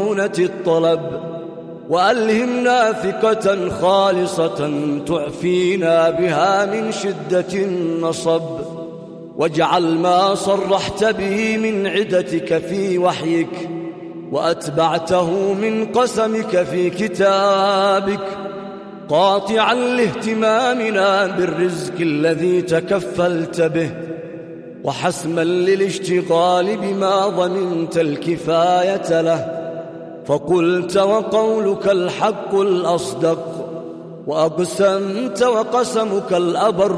بمؤونة الطلب، وألهمنا ثقة خالصة تعفينا بها من شدة النصب، واجعل ما صرحت به من عدتك في وحيك وأتبعته من قسمك في كتابك قاطعا لاهتمامنا بالرزق الذي تكفلت به، وحسما للاشتغال بما ظننت الكفاية له، فقلت وقولك الحق الأصدق، وأقسمت وقسمك الأبر